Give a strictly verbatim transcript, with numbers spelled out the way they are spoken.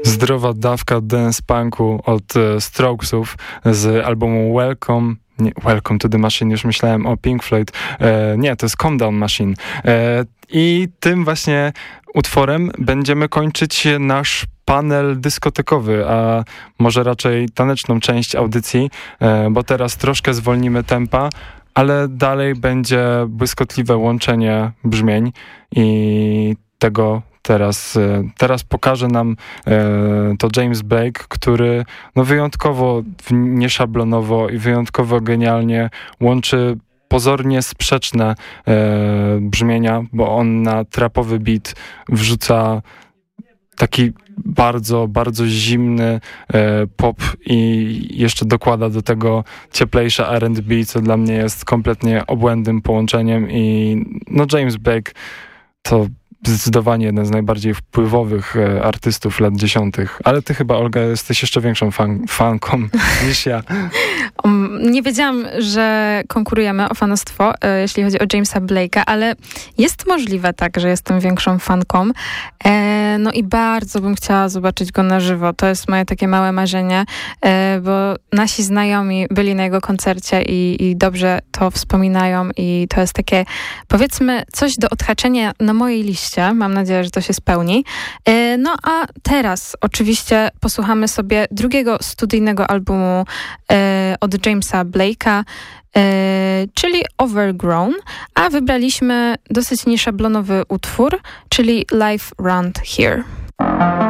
Zdrowa dawka dance punku od e, Strokesów z albumu Welcome. Nie, Welcome to the Machine, już myślałem o Pink Floyd. E, nie, to jest Calm Down Machine. E, I tym właśnie utworem będziemy kończyć nasz panel dyskotekowy, a może raczej taneczną część audycji, e, bo teraz troszkę zwolnimy tempa, ale dalej będzie błyskotliwe łączenie brzmień i tego Teraz, teraz pokaże nam e, to James Blake, który no wyjątkowo nieszablonowo i wyjątkowo genialnie łączy pozornie sprzeczne e, brzmienia, bo on na trapowy beat wrzuca taki bardzo, bardzo zimny e, pop i jeszcze dokłada do tego cieplejsze R and B, co dla mnie jest kompletnie obłędnym połączeniem i no James Blake to zdecydowanie jeden z najbardziej wpływowych e, artystów lat dziesiątych. Ale ty chyba, Olga, jesteś jeszcze większą fan, fanką niż ja. Um, nie wiedziałam, że konkurujemy o fanostwo, e, jeśli chodzi o Jamesa Blake'a, ale jest możliwe tak, że jestem większą fanką. E, no i bardzo bym chciała zobaczyć go na żywo. To jest moje takie małe marzenie, e, bo nasi znajomi byli na jego koncercie i, i dobrze to wspominają i to jest takie, powiedzmy, coś do odhaczenia na mojej liście. Mam nadzieję, że to się spełni. No a teraz oczywiście posłuchamy sobie drugiego studyjnego albumu od Jamesa Blake'a, czyli Overgrown, a wybraliśmy dosyć nieszablonowy utwór, czyli Life Round Here.